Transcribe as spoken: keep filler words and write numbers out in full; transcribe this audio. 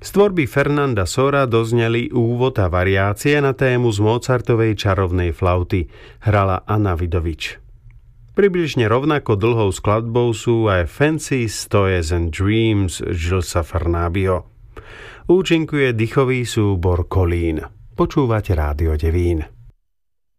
Z tvorby Fernanda Sora dozneli úvod a variácie na tému z Mozartovej čarovnej flauty. Hrala Anna Vidovič. Približne rovnako dlhou skladbou sú aj Fancy Stories and Dreams Gilesa Farnábio. Účinkuje dychový súbor Kolín. Počúvate Rádio Devín.